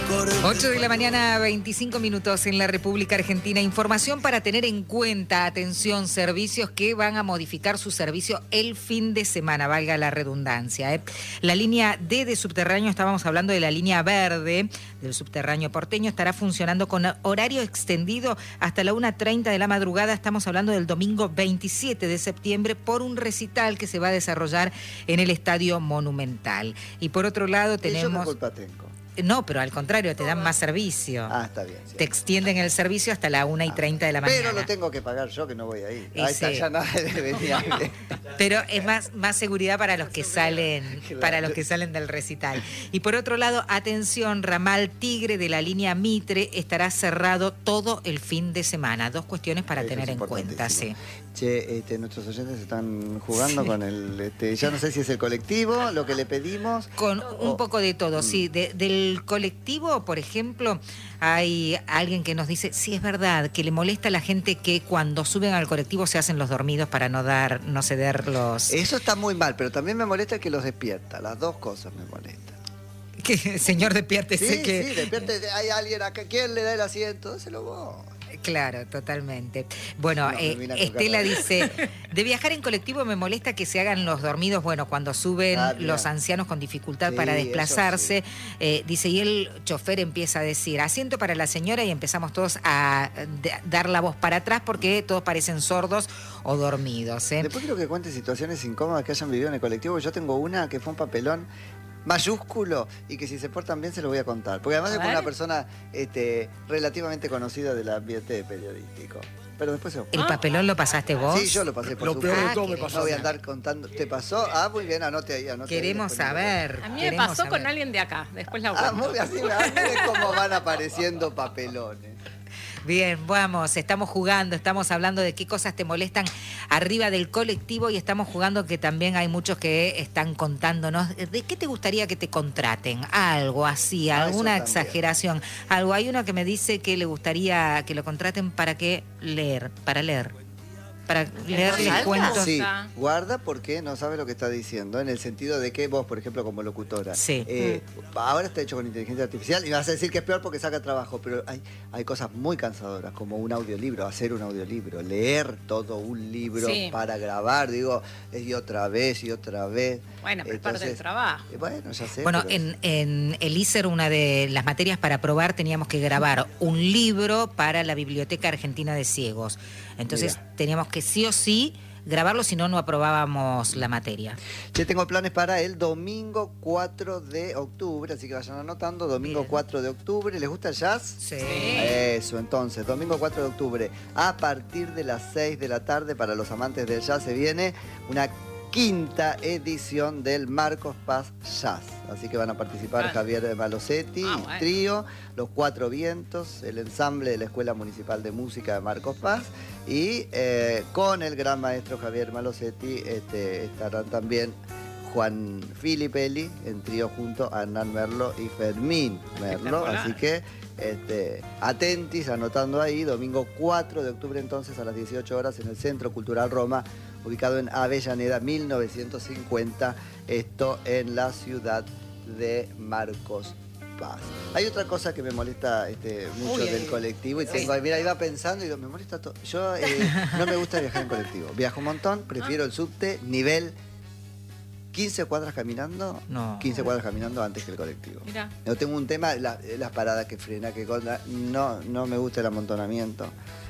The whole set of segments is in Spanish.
8 de la mañana, 25 minutos en la República Argentina. Información para tener en cuenta. Atención, servicios que van a modificar su servicio el fin de semana, valga la redundancia. La línea D de subterráneo, estábamos hablando de la línea verde del subterráneo porteño, estará funcionando con horario extendido hasta la 1:30 de la madrugada. Estamos hablando del domingo 27 de septiembre por un recital que se va a desarrollar en el Estadio Monumental. Y por otro lado tenemos... ¿Y yo qué culpa tengo? No, pero al contrario, te dan más servicio. Ah, está bien. Sí. Te extienden el servicio hasta la 1:30 de la mañana. Pero lo tengo que pagar yo, que no voy a ir. Ahí Sí. está, ya nada de venir. Pero es más seguridad para los que salen, Claro. para los que salen del recital. Y por otro lado, atención, ramal Tigre de la línea Mitre estará cerrado todo el fin de semana. Dos cuestiones para Eso tener es en cuenta, sí. importantísimo. Che, nuestros oyentes están jugando con el... ya no sé si es el colectivo, lo que le pedimos. Con un poco de todo, sí. Del colectivo, por ejemplo, hay alguien que nos dice, sí, es verdad, que le molesta a la gente que cuando suben al colectivo se hacen los dormidos para no ceder los... Eso está muy mal, pero también me molesta que los despierta. Las dos cosas me molestan. Que, señor, despiértese. Sí, que... sí, despiértese. Hay alguien acá. ¿Quién le da el asiento? Dáselo vos. Claro, totalmente. Bueno, No, Estela dice, de viajar en colectivo me molesta que se hagan los dormidos, bueno, cuando suben los ancianos con dificultad Sí, para desplazarse. eso Dice, y el chofer empieza a decir, asiento para la señora, y empezamos todos a dar la voz para atrás porque todos parecen sordos o dormidos. Después quiero que cuente situaciones incómodas que hayan vivido en el colectivo. Yo tengo una que fue un papelón mayúsculo y que si se portan bien se lo voy a contar. Porque además es una persona relativamente conocida del ambiente periodístico. Pero después ¿El papelón lo pasaste vos? Sí, yo lo pasé por Lo peor de todo me No pasó. voy a andar contando. ¿Te pasó? Ah, muy bien, anote ahí. Queremos saber. A mí me pasó con alguien de acá, después la cuento. Ah, muy bien, así miren cómo van apareciendo papelones. Bien, vamos, estamos jugando, estamos hablando de qué cosas te molestan arriba del colectivo y estamos jugando que también hay muchos que están contándonos de qué te gustaría que te contraten, algo así, alguna exageración, algo. Hay uno que me dice que le gustaría que lo contraten para leerles cuentos. Sí, guarda porque no sabe lo que está diciendo, en el sentido de que vos, por ejemplo, como locutora, Sí. ahora está hecho con inteligencia artificial y vas a decir que es peor porque saca trabajo, pero hay cosas muy cansadoras, como un audiolibro, hacer un audiolibro, leer todo un libro para grabar, digo, y otra vez y otra vez. Bueno, pero es parte del trabajo. Bueno, ya sé. Bueno, pero en el ISER, una de las materias para aprobar, teníamos que grabar un libro para la Biblioteca Argentina de Ciegos. Entonces teníamos que sí o sí grabarlo, si no, no aprobábamos la materia. Yo tengo planes para el domingo 4 de octubre, así que vayan anotando, domingo 4 de octubre. ¿Les gusta el jazz? Sí. Eso, entonces, domingo 4 de octubre, a partir de las 6 de la tarde, para los amantes del jazz, se viene una quinta edición del Marcos Paz Jazz. Así que van a participar Javier Malosetti, trío, Los Cuatro Vientos, el ensamble de la Escuela Municipal de Música de Marcos Paz, y con el gran maestro Javier Malosetti estarán también Juan Filipelli en trío junto a Hernán Merlo y Fermín Merlo. Así que atentis, anotando ahí, domingo 4 de octubre entonces a las 18 horas en el Centro Cultural Roma, ubicado en Avellaneda 1950, esto en la ciudad de Marcos Paz. Hay otra cosa que me molesta mucho del colectivo y tengo, mira, iba pensando y digo, me molesta todo. Yo no me gusta viajar en colectivo, viajo un montón, prefiero el subte, nivel 15 cuadras caminando, 15 cuadras caminando antes que el colectivo. Mirá. No tengo un tema, las paradas que frena, que no me gusta el amontonamiento.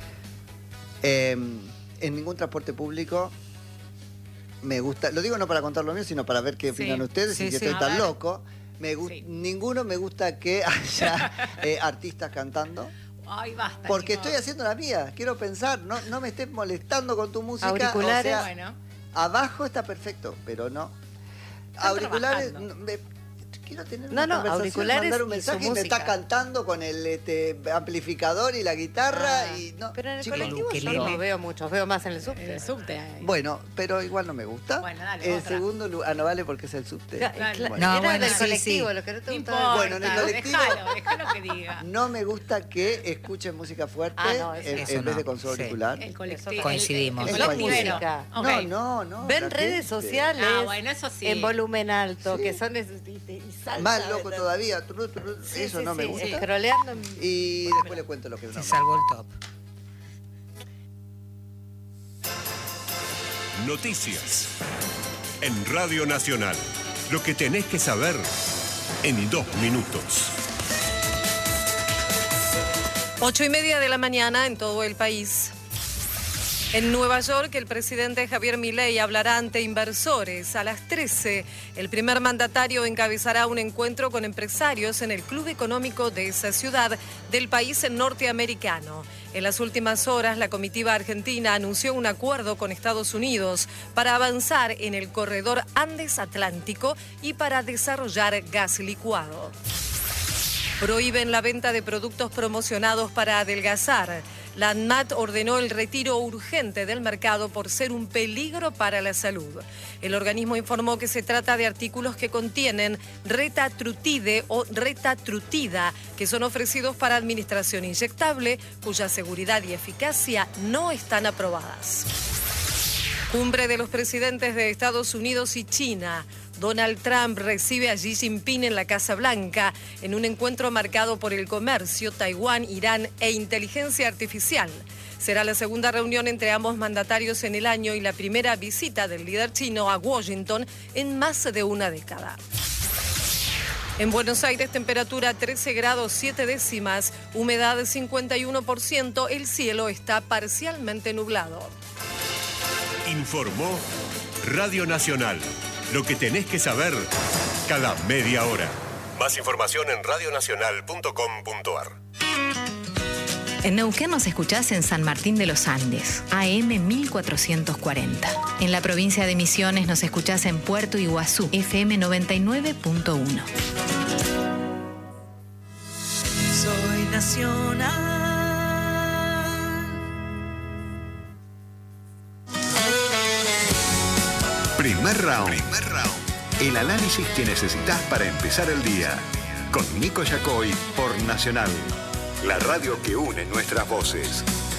En ningún transporte público me gusta, lo digo no para contar lo mío, sino para ver qué opinan ustedes y si estoy tan loco. Ninguno me gusta que haya artistas cantando. Ay, basta. Porque estoy haciendo la mía, quiero pensar, no me estés molestando con tu música. Auriculares. O sea, abajo está perfecto, pero no. Auriculares, quiero tener una conversación, auriculares mandar un y mensaje su y me está música. cantando con el amplificador y la guitarra y no. Pero en el chicos, colectivo yo no veo muchos, veo más en el subte. En el subte hay. Bueno, pero igual no me gusta. Bueno, dale, En otra. segundo lugar, no vale porque es el subte. Bueno. No, Era bueno, del sí, colectivo, sí. lo que no te No gustaba. importa, Bueno, en el colectivo- déjalo que diga. No me gusta que escuchen música fuerte No, eso en vez de no. con su Sí. auricular. El colectivo. Coincidimos. El Es colectivero. música. Ok. No. Ven la redes gente. sociales Bueno, eso sí. en volumen alto, Sí. que son y Más loco todavía. Eso no me gusta. Scrolleando. Y después le cuento lo que Se salvó el top. Noticias. En Radio Nacional. Lo que tenés que saber en 2 minutos. 8:30 de la mañana en todo el país. En Nueva York, el presidente Javier Milei hablará ante inversores. A las 13, el primer mandatario encabezará un encuentro con empresarios en el Club Económico de esa ciudad del país norteamericano. En las últimas horas, la comitiva argentina anunció un acuerdo con Estados Unidos para avanzar en el corredor Andes-Atlántico y para desarrollar gas licuado. Prohíben la venta de productos promocionados para adelgazar. La ANMAT ordenó el retiro urgente del mercado por ser un peligro para la salud. El organismo informó que se trata de artículos que contienen retatrutide o retatrutida, que son ofrecidos para administración inyectable, cuya seguridad y eficacia no están aprobadas. Cumbre de los presidentes de Estados Unidos y China. Donald Trump recibe a Xi Jinping en la Casa Blanca en un encuentro marcado por el comercio, Taiwán, Irán e inteligencia artificial. Será la segunda reunión entre ambos mandatarios en el año y la primera visita del líder chino a Washington en más de una década. En Buenos Aires, temperatura 13 grados 7 décimas, humedad 51%, el cielo está parcialmente nublado. Informó Radio Nacional. Lo que tenés que saber cada media hora. Más información en radionacional.com.ar. En Neuquén nos escuchás en San Martín de los Andes, AM 1440. En la provincia de Misiones nos escuchás en Puerto Iguazú, FM 99.1. Soy nacional. Primer round. El análisis que necesitas para empezar el día. Con Nico Yacoy por Nacional. La radio que une nuestras voces.